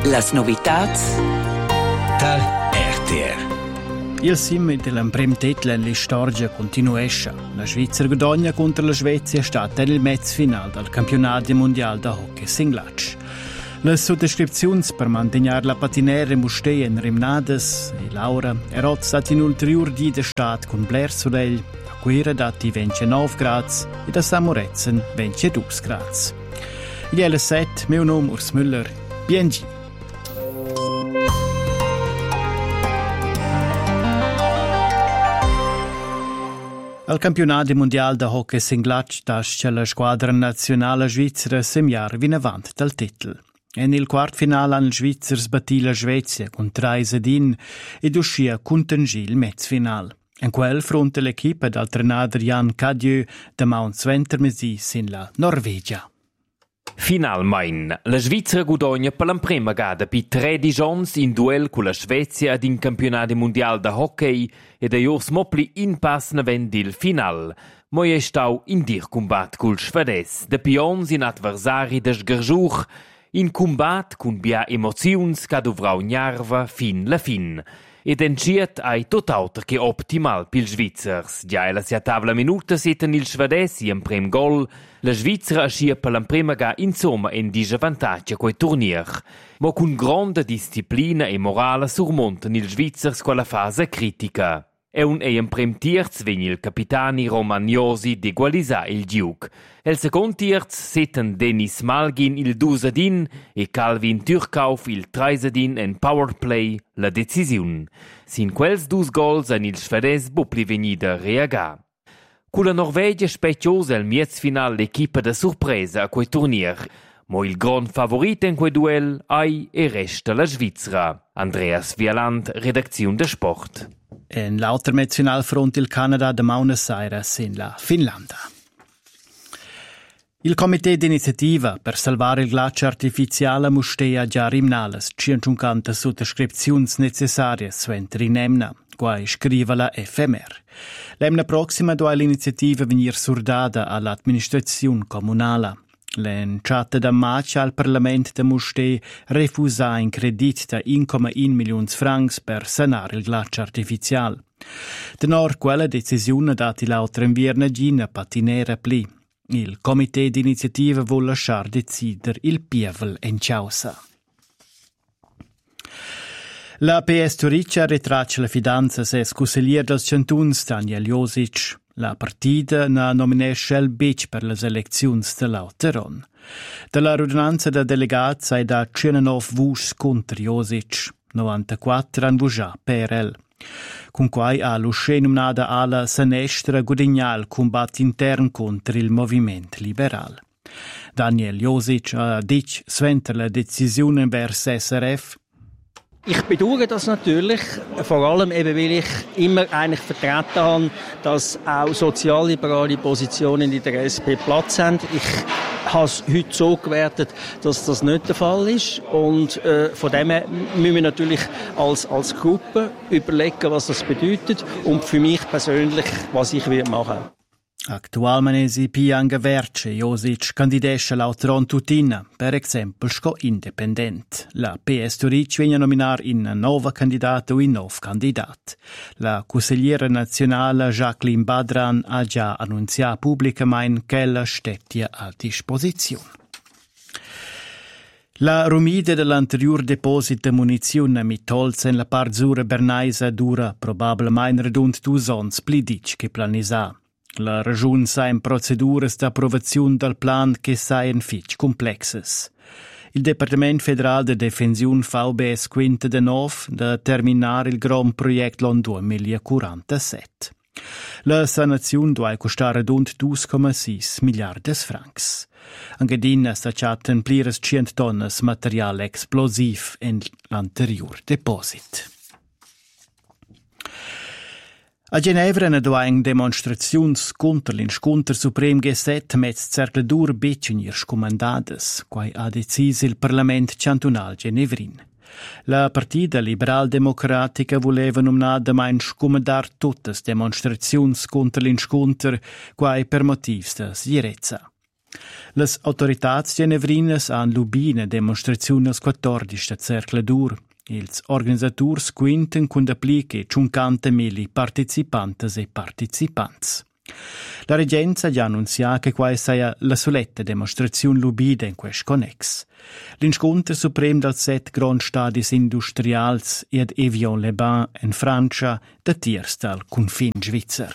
Las novitats tal RTR. Il sim dell'emprem tetla in l'istorgia continuesce. La Svizzera guadagna contro la Svezia sta nel mezzo finale del campionato mondiale da hockey singlatsch. Le sottoscrizioni per mantenere la patinera mustea in rimnades e Laura erot stat in ulterior di de stat con Blair Sorell, a Quera dati 29 gradi e da Samorezen 22 gradi. Il L7, mio nome Urs Müller, BNG. Al campionato mondiale da hockey singlatsch tasce la squadra nazionale svizzera semiar vin avant dal titolo. E nel quartfinale hanno il Svizzera sbattì la Svezia con 3-1 ed uscì contengì il mezzfinale. In quel fronte l'equipe dal trenador Jan Cadieu da Mount Sventermesi in la Norvegia. Finalmein, la Svizzera guadagna per la prima gada per 13 anni in duel con la Svezia ad in campionato mondiale da hockey e da Jors Mopli in pass navent il final. Ma è stato in dir combat col Svedese, da pions in adversari da sgargiur, in combat con bia emozions che dovrà gnarva fin la fin. Ed enciet ai tot auter che optimal pil Svizzers. Già alla sia tavla minuta sitten il Svedesi in prem gol, la Svizzera ascia per la prima ga insomma in disvantaggio quei turnier. Ma con grande disciplina e morale surmontan il Svizzers quella fase critica. E un in prem tierz vegn il capitani Romagnosi d'egualisà il Duke. El second tierz sitten Denis Malgin il 2-1 e Calvin Türkauf il 3-1 en powerplay la decisiun. Sin quels dus gols an il Svedese bupli venida reagar. Con la Norvegia speciosa il miez final l'equipa da sorpresa a quei turnier. Ma il gran favorito in quei duel ai e resta la Svizzera. Andreas Vialand, redazione de Sport. In l'altro mezzional fronte il Canada da Buenos Aires in la Finlandia. Il Comité d'Iniziativa per salvare il ghiaccio artificiale mustea già rimnales 150 sottoscrizioni necessarie suenter in emna, qua scrive la FMR. L'emna prossima doa l'iniziativa venir surdata all'amministrazione comunale. L'entrata da maggio al Parlamento da Mustea refusa in credit da 1,1 milioni di francs per sanare il ghiaccio artificiale. Tenor quella decisione dati l'altra invierne gina patinera pli. Il Comité d'Iniziativa vuole lasciare decidere il pievel in causa. La PS Turiccia ritraccia la fidanza se scuselier del Centuns Daniel Josic. La partita ne nominesce il Beach per le elezioni dell'Auteron. Dalla radunanza da delegati sei da 19 vus contro Josic, 94 han vugià per el. Con quai ha l'usce nominata alla Senestra guadagnà il combat intern contro il movimento liberal. Daniel Josic ha detto sventer la decisione verso SRF. Ich bedauere das natürlich, vor allem eben, weil ich immer eigentlich vertreten habe, dass auch sozialliberale Positionen in der SP Platz haben. Ich habe es heute so gewertet, dass das nicht der Fall ist. Und von dem her müssen wir natürlich als Gruppe überlegen, was das bedeutet und für mich persönlich, was ich machen will. Actualmente si pianga verce Josic candidesce all'Autron Tutina, per esempio sco independent. La PS Turic viene nominar in nova candidata o in nov candidat. La consigliera nazionale Jacqueline Badran ha già annunziato pubblicamente che la stettia a disposizione. La rumide dell'anterior deposito di munizione mitolza in la parzura bernaisa dura probabilmente redund 2 anni plidic che planisa. La ragione sa in procedure d'approvazione del plan che sa in fitch complexes. Il Departement Federal de Defensione VBS quinta de nov da terminare il gran progetto l'anno 2047. La sanazione doit costare rund 2,6 miliardi francs. Anche din sta chatten plires 100 tonnes materiale explosiv in l'anterior deposit. A Ginevra ne doain demonstraziuns contra l'inscontro suprem G7 mezz cercladur becuniers comandades, quai ha decis il Parlament cantonal genevrin. La partida liberal-democratica voleva nominada main scomandar tuttas demonstraziuns contra l'inscontro, quai per motivs da sicurezza. Les autoritats genevrinas han lubina demonstrazione als 14 cercle dur. Ils organisators quinten cun d'appliche 50.000 participantes e participantes. La regenza già annunzià che quai sia la soletta demonstrazione lubida in quest connex. L'inscontro suprem dal 7 grand stadis industrials e ad Evian-les-Bains in Francia da tiers dal confin svizzer.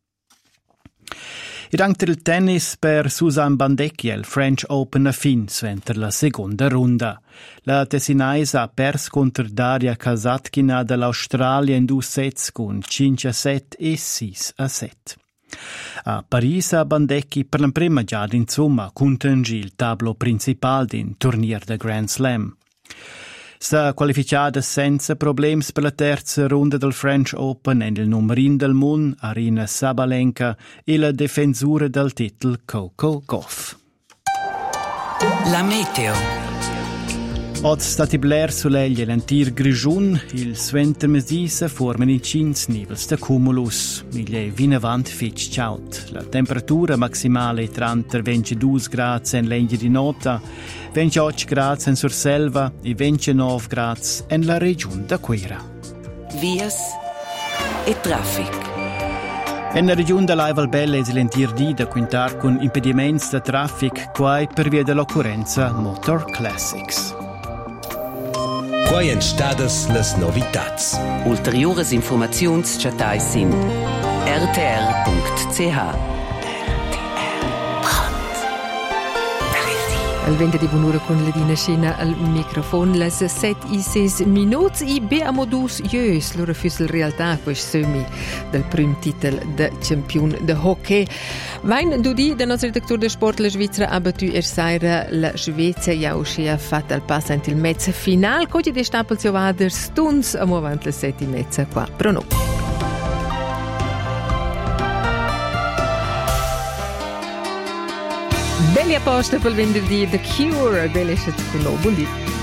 Ed anche il tennis per Susan Bandecchi il French Open a fin sventer la seconda ronda. La tessinaisa ha perso contro Daria Kasatkina dall'Australia in 2 sets con 5-7 e 6-7. A Parisa Bandecchi per la prima già insomma contangi il tablo principale del turnier da Grand Slam. Sta qualificata senza problemi per la terza ronda del French Open e il numerin del mondo Arina Sabalenka e la difensura del titolo Coco Gauff. La meteo. Od stati bler soleglia l'antir grigiun, il sventer mesisa formano i 5 nivels da cumulus. Miglie vinavant fitch ciaut. La temperatura maximale è 30-22 gradi in legna di nota, 28 gradi in Surselva e 29 gradi in la regione da Quera. Vias e traffic. In la regione della Valbella è l'antir di da quintar con impedimenti da traffic quai per via dell'occorrenza Motor Classics. Quai en stadas las novitats. Ulteriores informaziuns chatais in rtr.ch. Al vende di bunura con Ledina Scena al microfono las 7:06 minuti e beamo dus jös loro füsel realtà questo semi del prim titel de champion de hockey. Vain dudi del nostro redattore de sport la Svizzera ha battu sera la Svezia ja uscì ha fatto il passo ant il mezzo final cogli de stapel zio vader stunds am avant le 7:30 qua prono. Belli apposta per venerdì The Cure, belle con noi, buon dì.